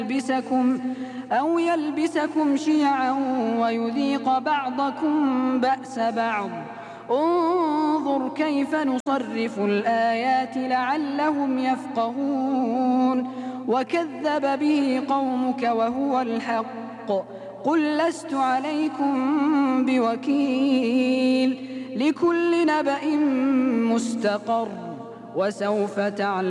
أو يلبسكم شيعا ويذيق بعضكم بأس بعض. انظر كيف نصرف الآيات لعلهم يفقهون. وكذب به قومك وهو الحق. قل لست عليكم بوكيل. لكل نبأ مستقر وسوف تعلمون.